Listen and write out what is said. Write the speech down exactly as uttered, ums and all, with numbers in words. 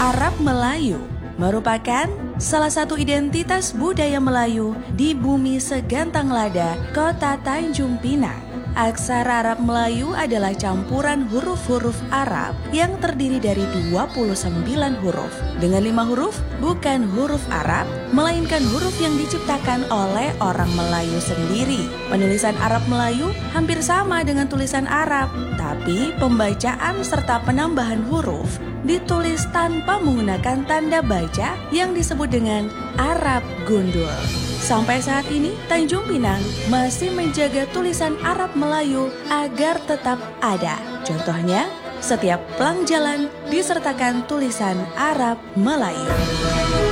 Arab Melayu merupakan salah satu identitas budaya Melayu di bumi segantang lada, kota Tanjung Pinang. Aksara Arab Melayu adalah campuran huruf-huruf Arab yang terdiri dari dua puluh sembilan huruf. Dengan lima huruf, bukan huruf Arab, melainkan huruf yang diciptakan oleh orang Melayu sendiri. Penulisan Arab Melayu hampir sama dengan tulisan Arab, tapi pembacaan serta penambahan huruf ditulis tanpa menggunakan tanda baca yang disebut dengan Arab gundul. Sampai saat ini, Tanjung Pinang masih menjaga tulisan Arab Melayu agar tetap ada. Contohnya, setiap pelang jalan disertakan tulisan Arab Melayu.